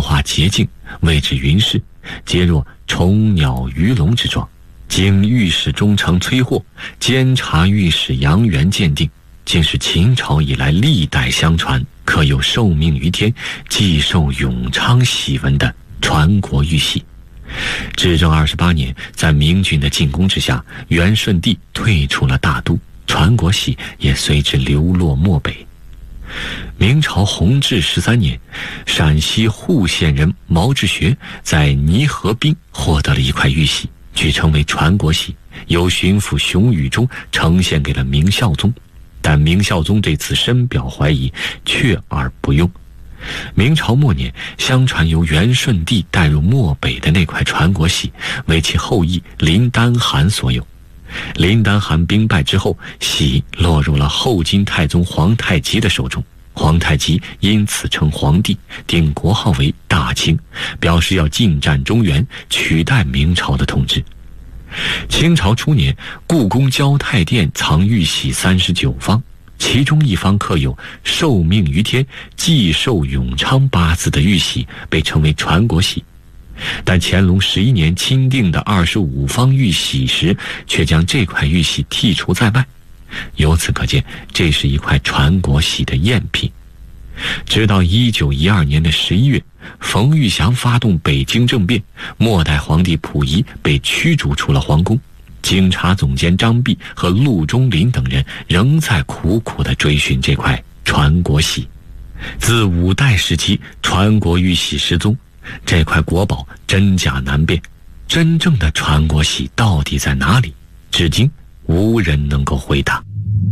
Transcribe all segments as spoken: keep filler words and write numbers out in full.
化洁净，谓之云氏，皆若虫鸟鱼龙之状。经御史中丞崔获监察御史杨元鉴定，竟是秦朝以来历代相传刻有受命于天，既受永昌玺文的传国玉玺。至正二十八年，在明军的进攻之下，元顺帝退出了大都，传国玺也随之流落漠北。明朝弘治十三年，陕西户县人毛志学在泥河滨获得了一块玉玺，据称为传国玺，由巡抚熊宇中呈现给了明孝宗，但明孝宗对此深表怀疑，却而不用。明朝末年，相传由元顺帝带入漠北的那块传国玺为其后裔林丹汗所有。林丹汗兵败之后，玺落入了后金太宗皇太极的手中，皇太极因此称皇帝，定国号为大清，表示要进占中原，取代明朝的统治。清朝初年，故宫交泰殿藏玉玺三十九方，其中一方刻有受命于天，既受永昌八字的玉玺，被称为传国玺。但乾隆十一年钦定的二十五方玉玺时，却将这块玉玺剔除在外，由此可见，这是一块传国玺的赝品。直到一九一二年的十一月，冯玉祥发动北京政变，末代皇帝溥仪被驱逐出了皇宫，警察总监张弼和陆中林等人仍在苦苦地追寻这块传国玺。自五代时期，传国玉玺失踪，这块国宝真假难辨，真正的传国玺到底在哪里？至今无人能够回答。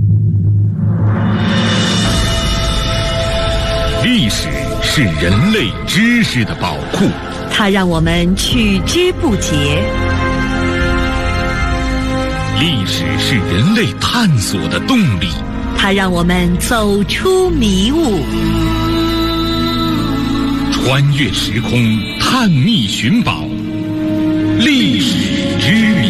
历史是人类知识的宝库， 它让我们取之不竭。 历史是人类探索的动力， 它让我们走出迷雾。 穿越时空，探秘寻宝，历史之谜。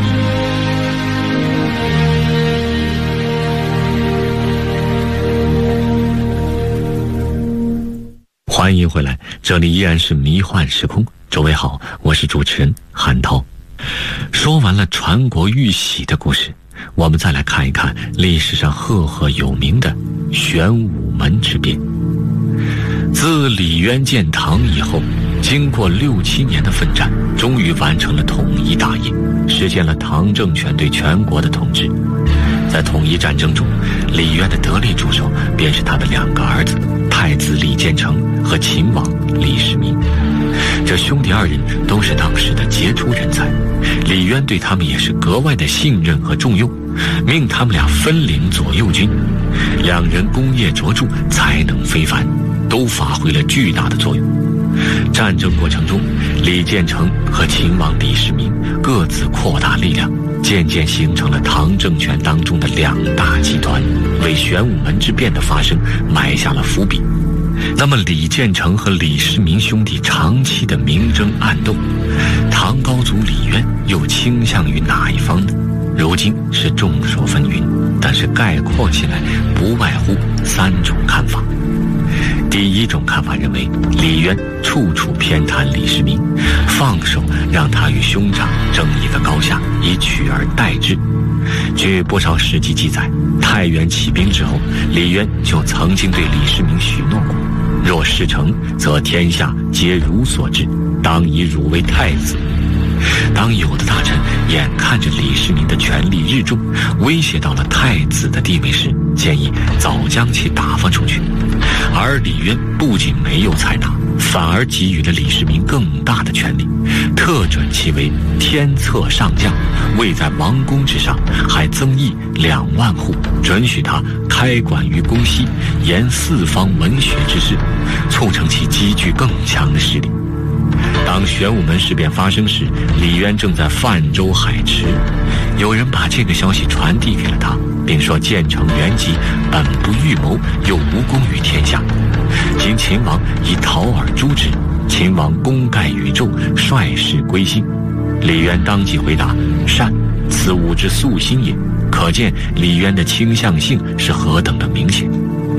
欢迎回来，这里依然是迷幻时空。诸位好，我是主持人韩涛。说完了传国玉玺的故事，我们再来看一看历史上赫赫有名的玄武门之变。自李渊建唐以后，经过六七年的奋战，终于完成了统一大业，实现了唐政权对全国的统治。在统一战争中，李渊的得力助手便是他的两个儿子，太子李建成和秦王李世民。这兄弟二人都是当时的杰出人才，李渊对他们也是格外的信任和重用，命他们俩分领左右军。两人功业卓著，才能非凡，都发挥了巨大的作用。战争过程中，李建成和秦王李世民各自扩大力量，渐渐形成了唐政权当中的两大集团，为玄武门之变的发生埋下了伏笔。那么李建成和李世民兄弟长期的明争暗斗，唐高祖李渊又倾向于哪一方呢？如今是众说纷纭，但是概括起来不外乎三种看法。第一种看法认为，李渊处处偏袒李世民，放手让他与兄长争一个高下，以取而代之。据不少史记记载，太原起兵之后，李渊就曾经对李世民许诺过，若事成，则天下皆汝所治，当以汝为太子。当有的大臣眼看着李世民的权力日重，威胁到了太子的地位时，建议早将其打发出去。而李渊不仅没有采纳，反而给予了李世民更大的权力，特准其为天策上将，位在王公之上，还增邑两万户，准许他开馆于宫西，研四方文学之事，促成其积聚更强的势力。当玄武门事变发生时，李渊正在泛舟海池，有人把这个消息传递给了他，并说建成元吉本不预谋，又无功于天下。今秦王以讨尔诛之，秦王功盖宇宙，率士归心。李渊当即回答：善，此吾之素心也。可见李渊的倾向性是何等的明显。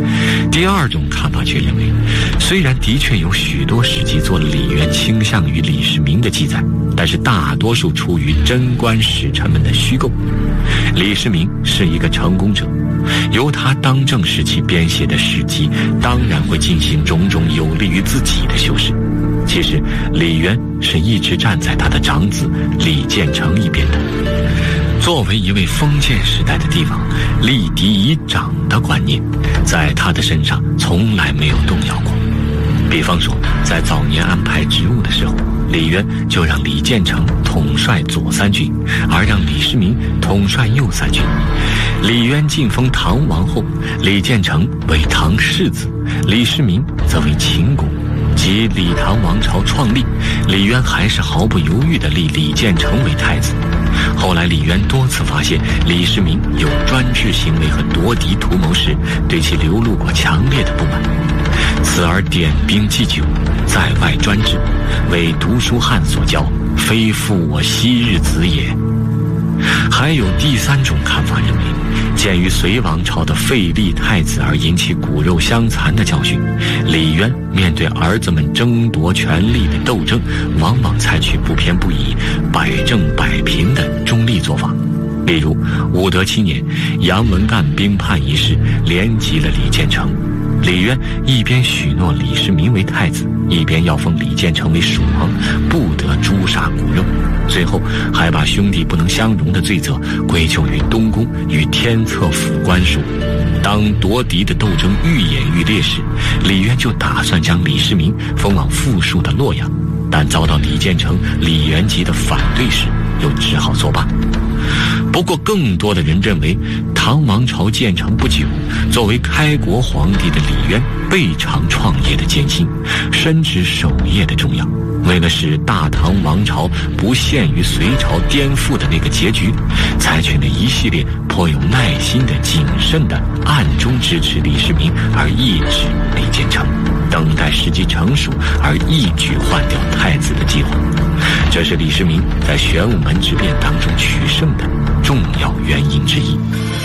第二种看法却认为，虽然的确有许多史籍做了李渊倾向于李世民的记载，但是大多数出于贞观使臣们的虚构。李世民是一个成功者，由他当政时期编写的史籍当然会进行种种有利于自己的修饰。其实李渊是一直站在他的长子李建成一边的。作为一位封建时代的帝王，立嫡以长的观念在他的身上从来没有动摇过。比方说，在早年安排职务的时候，李渊就让李建成统帅左三军，而让李世民统帅右三军。李渊晋封唐王后，李建成为唐世子，李世民则为秦公。即李唐王朝创立，李渊还是毫不犹豫地立李建成为太子。后来李渊多次发现李世民有专制行为和夺嫡图谋时，对其流露过强烈的不满，此而点兵祭酒，在外专制，为读书汉所教，非复我昔日子也。还有第三种看法认为，鉴于隋王朝的废立太子而引起骨肉相残的教训，李渊面对儿子们争夺权力的斗争，往往采取不偏不倚、百正百平的中立做法。例如武德七年，杨文干兵叛一事连击了李建成，李渊一边许诺李世民为太子，一边要封李建成为蜀王，不得诛杀骨肉，最后还把兄弟不能相容的罪责归咎于东宫与天策府官署。当夺嫡的斗争愈演愈烈时，李渊就打算将李世民封往富庶的洛阳，但遭到李建成、李元吉的反对时，又只好作罢。不过更多的人认为，唐王朝建成不久，作为开国皇帝的李渊倍尝创业的艰辛，深知守业的重要。为了使大唐王朝不陷于隋朝颠覆的那个结局，采取了一系列颇有耐心的、谨慎的暗中支持李世民而抑制李建成，等待时机成熟而一举换掉太子的计划。这是李世民在玄武门之变当中取胜的重要原因之一。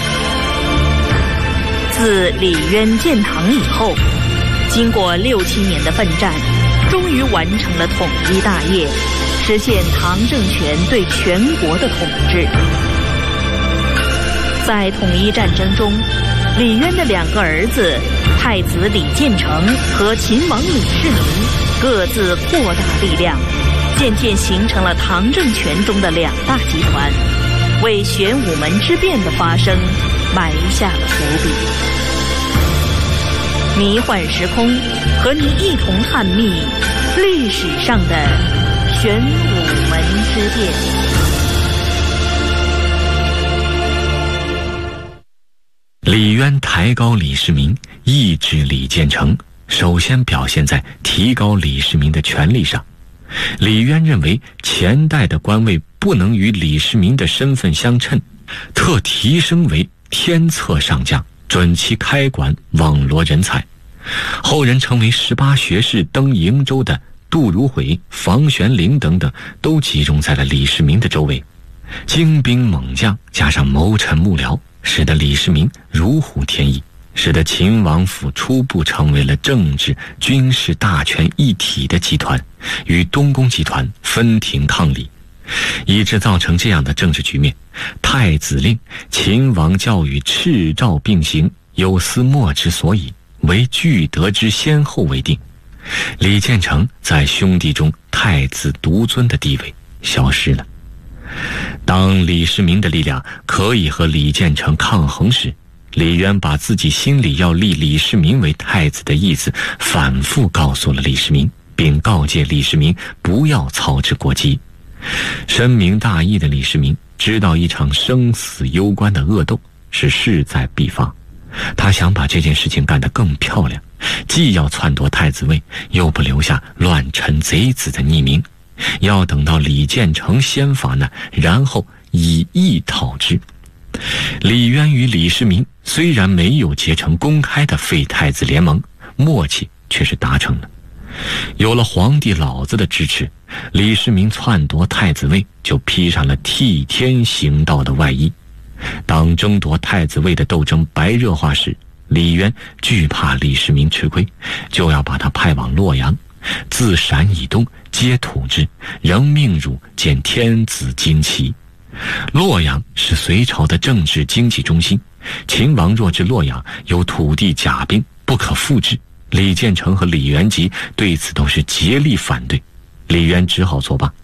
自李渊建唐以后，经过六七年的奋战，终于完成了统一大业，实现唐政权对全国的统治。在统一战争中，李渊的两个儿子太子李建成和秦王李世民各自扩大力量，渐渐形成了唐政权中的两大集团，为玄武门之变的发生埋下了伏笔。迷幻时空，和您一同探秘历史上的玄武门之变。 李渊抬高李世民，抑制李建成，首先表现在提高李世民的权力上。李渊认为前代的官位不能与李世民的身份相称，特提升为天策上将，准其开馆，网罗人才。后人成为十八学士登瀛州的杜如晦、房玄龄等等，都集中在了李世民的周围。精兵猛将加上谋臣幕僚，使得李世民如虎添翼，使得秦王府初步成为了政治军事大权一体的集团，与东宫集团分庭抗礼，以致造成这样的政治局面：太子令、秦王教与敕诏并行，有司莫之所以，为具德之先后为定。李建成在兄弟中太子独尊的地位消失了。当李世民的力量可以和李建成抗衡时，李渊把自己心里要立李世民为太子的意思反复告诉了李世民，并告诫李世民不要操之过急。深明大义的李世民知道一场生死攸关的恶斗是势在必发，他想把这件事情干得更漂亮，既要篡夺太子位，又不留下乱臣贼子的匿名，要等到李建成先发呢，然后以义讨之。李渊与李世民虽然没有结成公开的废太子联盟，默契却是达成了。有了皇帝老子的支持，李世民篡夺太子位就披上了替天行道的外衣。当争夺太子位的斗争白热化时， 李渊惧怕李世民吃亏，就要把他派往洛阳，自陕以东皆土之，仍命汝建天子旌旗。洛阳是隋朝的政治经济中心，秦王若至洛阳，有土地甲兵，不可复制。李建成和李元吉对此都是竭力反对，李渊只好作罢。